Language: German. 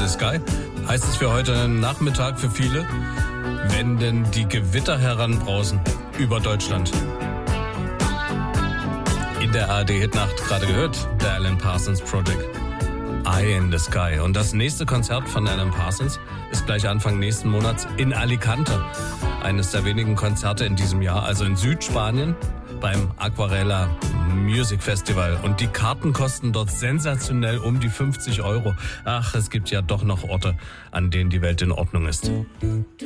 the Sky heißt es für heute Nachmittag für viele, wenn denn die Gewitter heranbrausen über Deutschland. In der ARD-Hitnacht gerade gehört, der Alan Parsons Project, Eye in the Sky. Und das nächste Konzert von Alan Parsons ist gleich Anfang nächsten Monats in Alicante. Eines der wenigen Konzerte in diesem Jahr, also in Südspanien, beim Aquarela Music Festival. Und die Karten kosten dort sensationell um die 50 Euro. Ach, es gibt ja doch noch Orte, an denen die Welt in Ordnung ist.